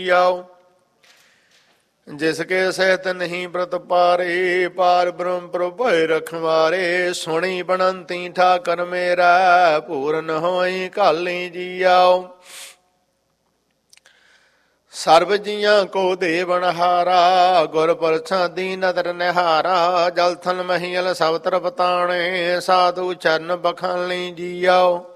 ਆਓ ਜਿਸ ਕੇ ਸਹਿਤ ਨਹੀਂ ਪ੍ਰਤ ਪਾਰੇ, ਪਾਰ ਬ੍ਰਹਮ ਪ੍ਰਭੁ ਰਖਵਾਰੇ। ਸੁਣੀ ਬਣੰਤੀ ਠਾਕਰ ਮੇਰਾ, ਪੂਰਨ ਹੋਈ ਕਾਲੀ ਜੀ ਆਓ। ਸਰਬ ਜੀਆਂ ਕੋ ਦੇਵਨਹਾਰਾ, ਗੁਰ ਪ੍ਰਸਾਦੀ ਨਦਰ ਨਿਹਾਰਾ। ਜਲ ਥਲ ਮਹੀਲ ਸਭ ਤਰਫ ਤਾਣੇ, ਸਾਧੂ ਚਰਨ ਬਖਾਨੀ ਜੀ ਆਓ।